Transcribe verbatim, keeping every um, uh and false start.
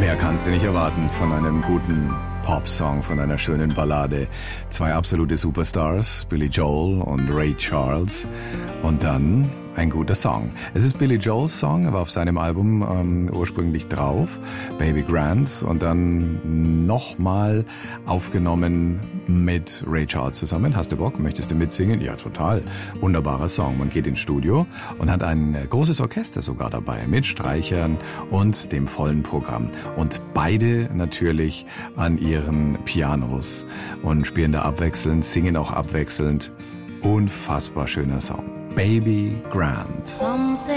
Mehr kannst du nicht erwarten von einem guten Pop-Song, von einer schönen Ballade. Zwei absolute Superstars, Billy Joel und Ray Charles. Und dann ein guter Song. Es ist Billy Joels Song, er war auf seinem Album ähm, ursprünglich drauf, Baby Grand, und dann nochmal aufgenommen mit Ray Charles zusammen. Hast du Bock? Möchtest du mitsingen? Ja, total. Wunderbarer Song. Man geht ins Studio und hat ein großes Orchester sogar dabei, mit Streichern und dem vollen Programm. Und beide natürlich an ihren Pianos und spielen da abwechselnd, singen auch abwechselnd. Unfassbar schöner Song. Baby Grand.